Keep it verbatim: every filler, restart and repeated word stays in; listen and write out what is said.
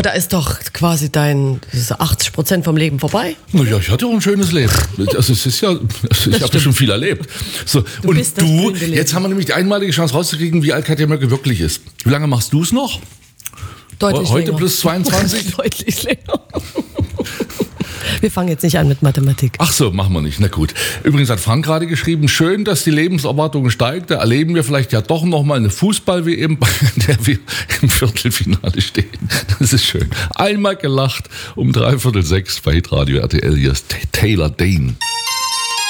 Aber da ist doch quasi dein diese achtzig Prozent vom Leben vorbei. Naja, ich hatte auch ein schönes Leben. Also es ist ja, also ich habe schon viel erlebt. So, Du und bist das du, blühende Leben. jetzt haben wir nämlich die einmalige Chance rauszukriegen, wie alt Katja Möcke wirklich ist. Wie lange machst du es noch? Deutlich Heute länger. plus zweiundzwanzig? Deutlich länger. Wir fangen jetzt nicht an mit Mathematik. Ach so, machen wir nicht. Na gut. Übrigens hat Frank gerade geschrieben, schön, dass die Lebenserwartung steigt. Da erleben wir vielleicht ja doch noch mal eine Fußball-W M, bei der wir im Viertelfinale stehen. Das ist schön. Einmal gelacht um dreiviertel sechs bei Hitradio R T L. Hier ist Taylor Dane.